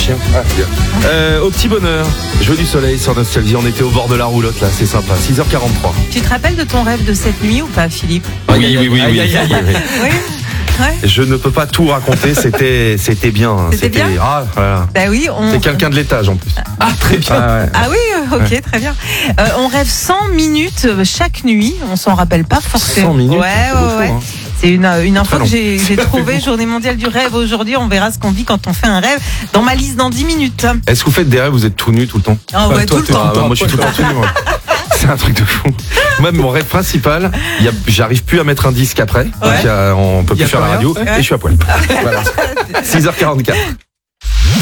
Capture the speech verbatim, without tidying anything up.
chien. Ah, bien. Euh, au petit bonheur, jeu du soleil sur Nostalgie. On était au bord de la roulotte là, c'est sympa. six heures quarante-trois. Tu te rappelles de ton rêve de cette nuit ou pas, Philippe? Oui, oui, oui, Aïe, oui. aïe, aïe, aïe. Oui. Ouais. Je ne peux pas tout raconter, c'était, c'était bien. C'était bien Ah, voilà. Bah oui, on. C'est quelqu'un de l'étage en plus. Ah, très bien. Ah, ouais. Ah oui, euh, ok, très bien. Euh, on rêve cent minutes euh, chaque nuit. On s'en rappelle pas forcément. cent minutes, Ouais, c'est ouais, beaucoup, ouais. hein. C'est une, une info Très long. que j'ai, j'ai trouvée. Journée mondiale du rêve aujourd'hui. On verra ce qu'on vit quand on fait un rêve. Dans ma liste dans dix minutes. Est-ce que vous faites des rêves, vous êtes tout nu tout le temps? Ah ouais, toi, tout le t'es- temps. Ah, bah, moi je suis tout le temps tout nu. Moi. C'est un truc de fou. Moi, mon rêve principal, il y a, j'arrive plus à mettre un disque après. Donc, Ouais. il y a- on peut Il y plus a faire plus la radio. rien. Et je suis à poil. Voilà. six heures quarante-quatre.